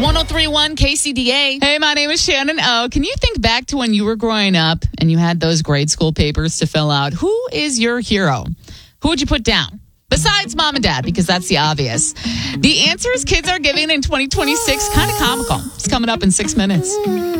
103.1 KCDA. Hey, my name is Shannon O. Can you think back to when you were growing up and you had those grade school papers to fill out? Who is your hero? Who would you put down? Besides mom and dad, because that's the obvious. The answers kids are giving in 2026, kind of comical. It's coming up in 6 minutes.